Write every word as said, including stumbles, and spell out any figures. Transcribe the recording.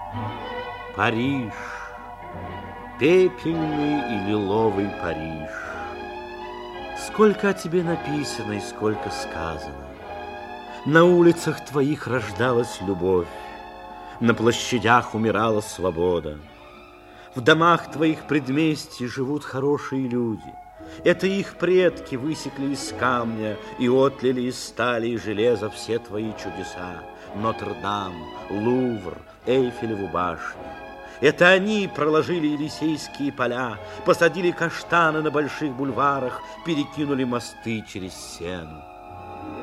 Париж, пепельный и лиловый Париж. Сколько о тебе написано и сколько сказано. На улицах твоих рождалась любовь, на площадях умирала свобода. В домах твоих предместий живут хорошие люди. Это их предки высекли из камня и отлили из стали и железа все твои чудеса. Нотр-Дам, Лувр, Эйфелеву башню. Это они проложили Елисейские поля, посадили каштаны на больших бульварах, перекинули мосты через Сену.